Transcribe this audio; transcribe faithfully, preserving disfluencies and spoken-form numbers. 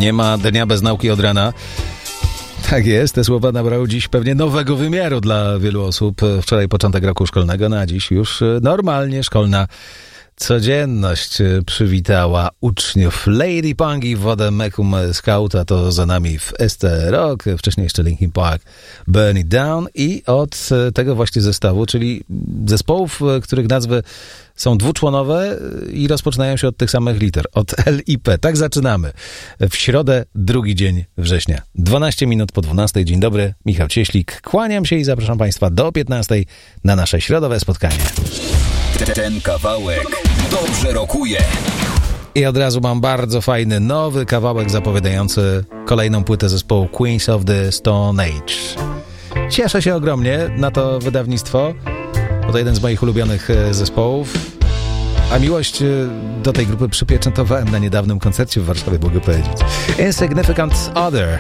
Nie ma dnia bez nauki od rana. Tak jest, te słowa nabrały dziś pewnie nowego wymiaru dla wielu osób. Wczoraj początek roku szkolnego, no a dziś już normalnie szkolna codzienność przywitała uczniów Lady Punk i wodę Mecum Scout, a to za nami w S T Rock, wcześniej jeszcze Linkin Park, Burn It Down i od tego właśnie zestawu, czyli zespołów, których nazwy są dwuczłonowe i rozpoczynają się od tych samych liter, od L i P. Tak zaczynamy. W środę, drugi dzień września. dwanaście minut po dwunastej. Dzień dobry, Michał Cieślik. Kłaniam się i zapraszam Państwa do piętnastej na nasze środowe spotkanie. Ten kawałek dobrze rokuje. I od razu mam bardzo fajny, nowy kawałek zapowiadający kolejną płytę zespołu Queens of the Stone Age. Cieszę się ogromnie na to wydawnictwo, bo to jeden z moich ulubionych zespołów, a miłość do tej grupy przypieczętowałem na niedawnym koncercie w Warszawie, mogę powiedzieć. Insignificant Other.